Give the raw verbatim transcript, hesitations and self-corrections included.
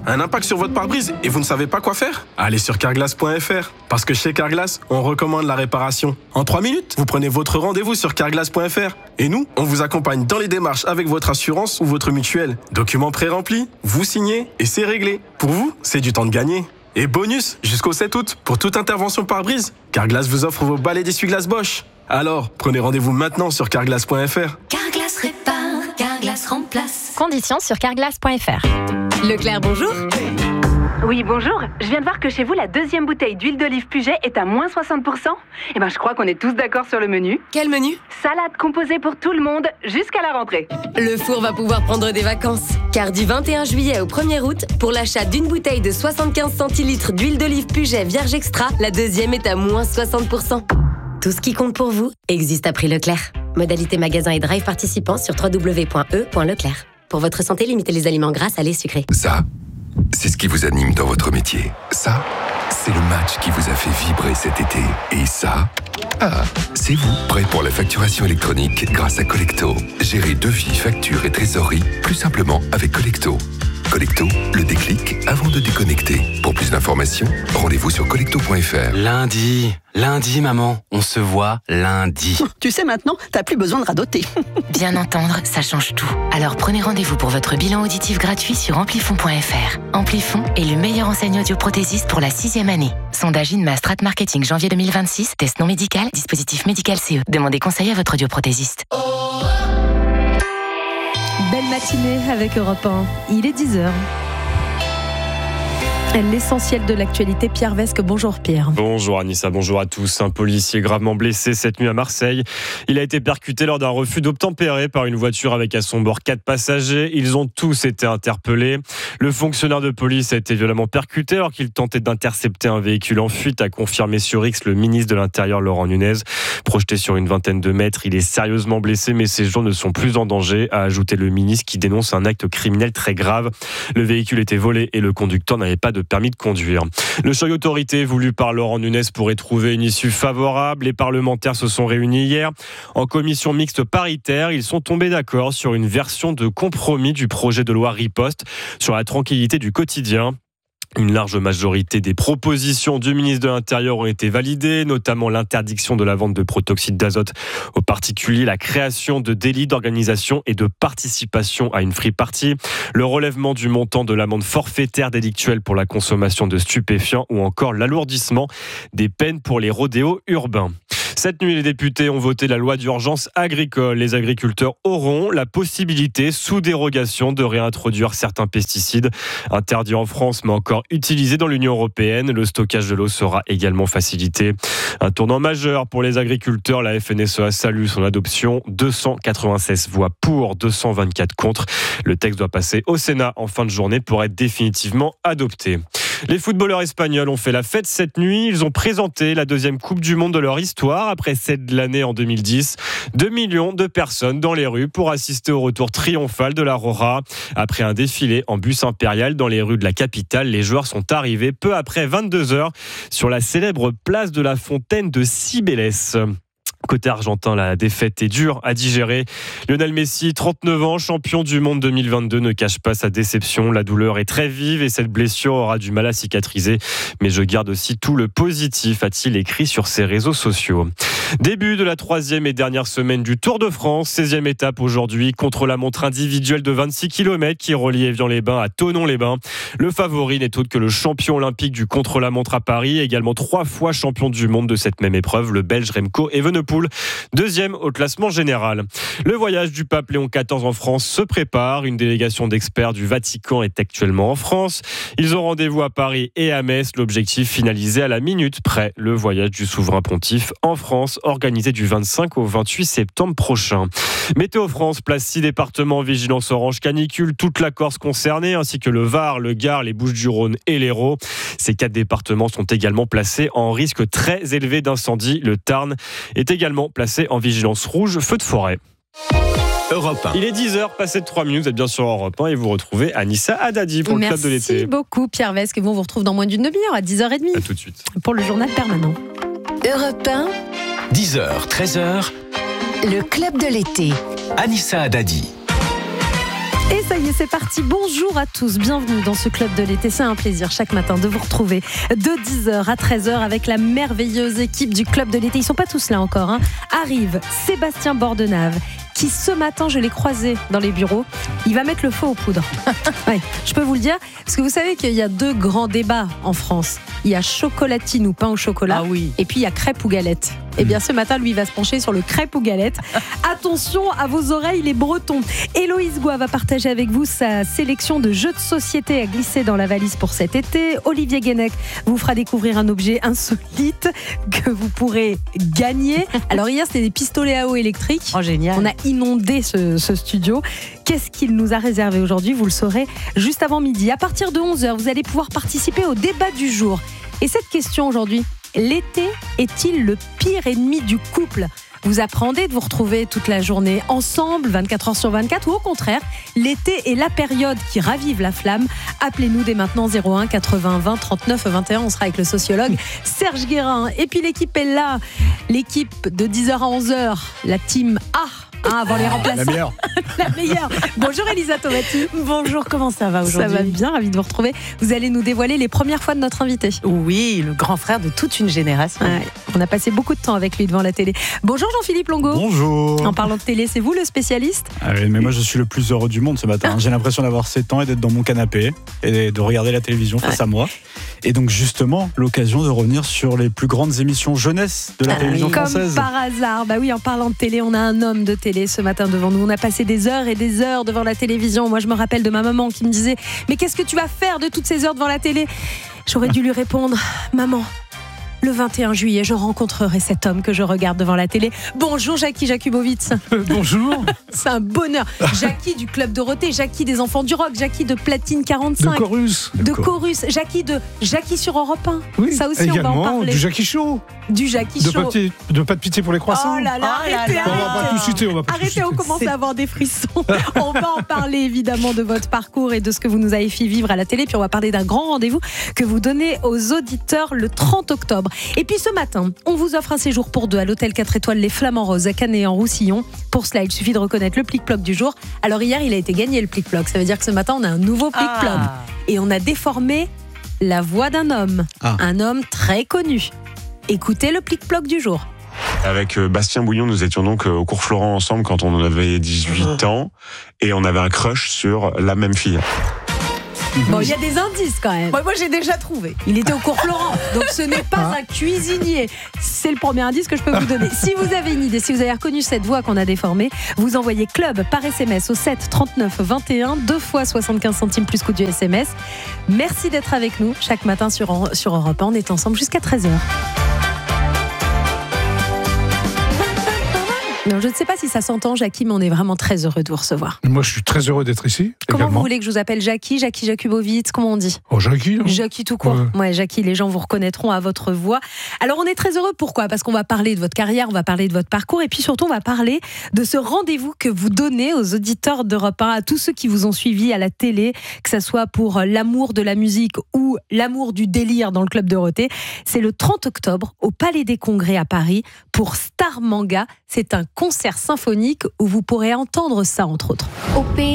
un impact sur votre pare-brise et vous ne savez pas quoi faire? Allez sur carglass point f r. Parce que chez Carglass, on recommande la réparation. En trois minutes, vous prenez votre rendez-vous sur carglass point f r. Et nous, on vous accompagne dans les démarches avec votre assurance ou votre mutuelle. Documents pré-remplis, vous signez et c'est réglé. Pour vous, c'est du temps de gagner. Et bonus, jusqu'au sept août, pour toute intervention pare-brise, Carglass vous offre vos balais d'essuie-glace Bosch. Alors, prenez rendez-vous maintenant sur carglass point f r. Carglass répare, Carglass remplace. Conditions sur carglass point f r. Leclerc, bonjour. Oui, bonjour. Je viens de voir que chez vous, la deuxième bouteille d'huile d'olive Puget est à moins soixante pour cent. Eh ben, je crois qu'on est tous d'accord sur le menu. Quel menu? Salade composée pour tout le monde, jusqu'à la rentrée. Le four va pouvoir prendre des vacances. Car du vingt et un juillet au premier août, pour l'achat d'une bouteille de soixante-quinze centilitres d'huile d'olive Puget Vierge Extra, la deuxième est à moins soixante pour cent. Tout ce qui compte pour vous existe à prix Leclerc. Modalité magasin et drive participants sur w w w point e point leclerc. Pour votre santé, limitez les aliments gras, salés, sucrés. Ça, c'est ce qui vous anime dans votre métier. Ça, c'est le match qui vous a fait vibrer cet été. Et ça, ah, c'est vous, prêt pour la facturation électronique grâce à Collecto. Gérez devis, factures et trésorerie plus simplement avec Collecto. Collecto, le déclic avant de déconnecter. Pour plus d'informations, rendez-vous sur collecto point f r. Lundi, lundi maman, on se voit lundi. Tu sais maintenant, t'as plus besoin de radoter. Bien entendre, ça change tout. Alors prenez rendez-vous pour votre bilan auditif gratuit sur amplifon point f r. Amplifon est le meilleur enseigne audioprothésiste pour la sixième année. Sondage INMA Strat Marketing janvier deux mille vingt-six, test non médical, dispositif médical C E. Demandez conseil à votre audioprothésiste. Belle matinée avec Europe un. Il est dix heures. L'essentiel de l'actualité, Pierre Vesque. Bonjour Pierre. Bonjour Anissa, bonjour à tous. Un policier gravement blessé cette nuit à Marseille. Il a été percuté lors d'un refus d'obtempérer par une voiture avec à son bord quatre passagers. Ils ont tous été interpellés. Le fonctionnaire de police a été violemment percuté alors qu'il tentait d'intercepter un véhicule en fuite, a confirmé sur X le ministre de l'Intérieur Laurent Nunez. Projeté sur une vingtaine de mètres, il est sérieusement blessé mais ses jours ne sont plus en danger, a ajouté le ministre qui dénonce un acte criminel très grave. Le véhicule était volé et le conducteur n'avait pas de permis de conduire. Le choix d'autorité voulu par Laurent Nunez pourrait trouver une issue favorable. Les parlementaires se sont réunis hier en commission mixte paritaire. Ils sont tombés d'accord sur une version de compromis du projet de loi Riposte sur la tranquillité du quotidien. Une large majorité des propositions du ministre de l'Intérieur ont été validées, notamment l'interdiction de la vente de protoxyde d'azote aux particuliers, la création de délits d'organisation et de participation à une free party, le relèvement du montant de l'amende forfaitaire délictuelle pour la consommation de stupéfiants ou encore l'alourdissement des peines pour les rodéos urbains. Cette nuit, les députés ont voté la loi d'urgence agricole. Les agriculteurs auront la possibilité, sous dérogation, de réintroduire certains pesticides interdits en France, mais encore utilisés dans l'Union européenne. Le stockage de l'eau sera également facilité. Un tournant majeur pour les agriculteurs. La F N S E A salue son adoption. deux cent quatre-vingt-seize voix pour, deux cent vingt-quatre contre. Le texte doit passer au Sénat en fin de journée pour être définitivement adopté. Les footballeurs espagnols ont fait la fête cette nuit. Ils ont présenté la deuxième Coupe du Monde de leur histoire après celle de l'année en deux mille dix. Deux millions de personnes dans les rues pour assister au retour triomphal de la Roja. Après un défilé en bus impérial dans les rues de la capitale, les joueurs sont arrivés peu après vingt-deux heures sur la célèbre place de la Fontaine de Cibeles. Côté argentin, la défaite est dure à digérer. Lionel Messi, trente-neuf ans, champion du monde deux mille vingt-deux, ne cache pas sa déception. La douleur est très vive et cette blessure aura du mal à cicatriser. Mais je garde aussi tout le positif, a-t-il écrit sur ses réseaux sociaux. Début de la troisième et dernière semaine du Tour de France. seizième étape aujourd'hui, contre-la-montre individuelle de vingt-six kilomètres qui relie Évian-les-Bains à Thonon-les-Bains. Le favori n'est autre que le champion olympique du contre-la-montre à Paris, également trois fois champion du monde de cette même épreuve, le Belge Remco Evenepoel. Deuxième au classement général. Le voyage du pape Léon quatorze en France se prépare. Une délégation d'experts du Vatican est actuellement en France. Ils ont rendez-vous à Paris et à Metz. L'objectif finalisé à la minute près. Le voyage du souverain pontife en France, organisé du vingt-cinq au vingt-huit septembre prochain. Météo France place six départements en vigilance orange canicule. Toute la Corse concernée, ainsi que le Var, le Gard, les Bouches-du-Rhône et l'Hérault. Ces quatre départements sont également placés en risque très élevé d'incendie. Le Tarn est également placé en vigilance rouge, feu de forêt. Europe un. Il est dix heures, passé de trois minutes, vous êtes bien sur Europe un et vous retrouvez Anissa Haddadi pour Merci le club de l'été. Merci beaucoup Pierre Vesque. Bon, on vous retrouve dans moins d'une demi-heure à dix heures trente. À tout de suite. Pour le journal permanent. Europe un. dix heures, treize heures. Le club de l'été. Anissa Haddadi. Et ça y est, c'est parti. Bonjour à tous, bienvenue dans ce club de l'été. C'est un plaisir chaque matin de vous retrouver de dix heures à treize heures avec la merveilleuse équipe du club de l'été. Ils sont pas tous là encore. Hein. Arrive Sébastien Bordenave, qui ce matin, je l'ai croisé dans les bureaux. Il va mettre le feu aux poudres. Ouais, je peux vous le dire, parce que vous savez qu'il y a deux grands débats en France. Il y a chocolatine ou pain au chocolat, ah oui. et puis il y a crêpe ou galette. Eh bien, ce matin, lui, il va se pencher sur le crêpe ou galette. Attention à vos oreilles, les Bretons. Héloïse Goua va partager avec vous sa sélection de jeux de société à glisser dans la valise pour cet été. Olivier Guénec vous fera découvrir un objet insolite que vous pourrez gagner. Alors hier, c'était des pistolets à eau électriques. Oh, génial. On a inondé ce, ce studio. Qu'est-ce qu'il nous a réservé aujourd'hui? Vous le saurez juste avant midi. À partir de onze heures, vous allez pouvoir participer au débat du jour. Et cette question aujourd'hui, l'été est-il le pire ennemi du couple? Vous appréhendez de vous retrouver toute la journée ensemble, vingt-quatre heures sur vingt-quatre, ou au contraire, l'été est la période qui ravive la flamme? Appelez-nous dès maintenant zéro un quatre-vingts vingt trente-neuf vingt et un. On sera avec le sociologue Serge Guérin. Et puis l'équipe est là, l'équipe de dix heures à onze heures, la team A. Hein, avant les remplaçants. La meilleure. La meilleure. Bonjour Elisa Tomati. Bonjour, comment ça va aujourd'hui? Ça va bien, ravi de vous retrouver. Vous allez nous dévoiler les premières fois de notre invité. Oui, le grand frère de toute une génération. Ouais, on a passé beaucoup de temps avec lui devant la télé. Bonjour Jean-Philippe Longo. Bonjour. En parlant de télé, c'est vous le spécialiste? Ah oui, mais moi je suis le plus heureux du monde ce matin. J'ai l'impression d'avoir sept ans et d'être dans mon canapé et de regarder la télévision face ouais. à moi. Et donc justement, l'occasion de revenir sur les plus grandes émissions jeunesse de la ah, télévision comme française. Comme par hasard. Bah oui, en parlant de télé, on a un homme de télé ce matin devant nous. On a passé des heures et des heures devant la télévision. Moi, je me rappelle de ma maman qui me disait « Mais qu'est-ce que tu vas faire de toutes ces heures devant la télé ?» J'aurais dû lui répondre « Maman, le vingt et un juillet, je rencontrerai cet homme que je regarde devant la télé. » Bonjour Jackie Jakubowicz. Euh, bonjour. C'est un bonheur. Jackie du Club Dorothée, Jackie des Enfants du Rock, Jackie de Platine quarante-cinq. De Chorus. De Chorus. Jackie de Jackie sur Europe un. Oui, ça aussi, également, on va en parler. Du Jackie Show. Du Jackie de Show. Pas de, de pas de pitié pour les croissants. Oh là là, oh arrêtez, là là. arrêtez. On va pas tout citer, on va pas Arrêtez, tout citer. on commence à avoir des frissons. On va en parler évidemment de votre parcours et de ce que vous nous avez fait vivre à la télé. Puis on va parler d'un grand rendez-vous que vous donnez aux auditeurs le trente octobre. Et puis ce matin, on vous offre un séjour pour deux à l'hôtel quatre étoiles Les Flamands Roses à Canet-en-Roussillon. Pour cela, il suffit de reconnaître le plic-ploc du jour. Alors hier, il a été gagné le plic-ploc. Ça veut dire que ce matin, on a un nouveau plic-ploc. Ah. Et on a déformé la voix d'un homme. Ah. Un homme très connu. Écoutez le plic-ploc du jour. Avec Bastien Bouillon, nous étions donc au cours Florent ensemble quand on avait dix-huit ans et on avait un crush sur la même fille. Bon, il y a des indices quand même. Moi, moi, j'ai déjà trouvé. Il était au cours Florent, donc ce n'est pas un cuisinier. C'est le premier indice que je peux vous donner. Si vous avez une idée, si vous avez reconnu cette voix qu'on a déformée, vous envoyez club par S M S au sept trente-neuf vingt et un, deux fois soixante-quinze centimes plus coût du S M S. Merci d'être avec nous chaque matin sur, sur Europe un. On est ensemble jusqu'à treize heures. Non, je ne sais pas si ça s'entend, Jackie, mais on est vraiment très heureux de vous recevoir. Moi, je suis très heureux d'être ici. Comment également. Vous voulez que je vous appelle Jackie, Jackie Jakubowicz, comment on dit? Oh, Jackie. Hein. Jackie tout court. Ouais. ouais, Jackie, les gens vous reconnaîtront à votre voix. Alors, on est très heureux. Pourquoi? Parce qu'on va parler de votre carrière, on va parler de votre parcours, et puis surtout, on va parler de ce rendez-vous que vous donnez aux auditeurs d'Europe un, à tous ceux qui vous ont suivi à la télé, que ce soit pour l'amour de la musique ou l'amour du délire dans le Club Dorothée. C'est le trente octobre au Palais des Congrès à Paris pour Star Manga. C'est un concert symphonique où vous pourrez entendre ça, entre autres. Au pays